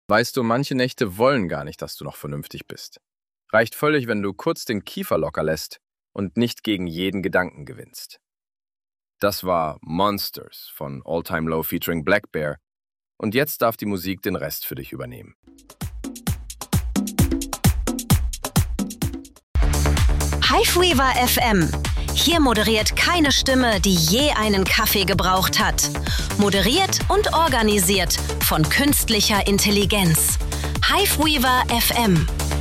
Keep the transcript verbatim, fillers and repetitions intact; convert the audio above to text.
Weißt du, manche Nächte wollen gar nicht, dass du noch vernünftig bist. Reicht völlig, wenn du kurz den Kiefer locker lässt und nicht gegen jeden Gedanken gewinnst. Das war Monsters von All Time Low featuring Black Bear. Und jetzt darf die Musik den Rest für dich übernehmen. Hiveweaver F M. Hier moderiert keine Stimme, die je einen Kaffee gebraucht hat. Moderiert und organisiert von künstlicher Intelligenz. Hiveweaver F M.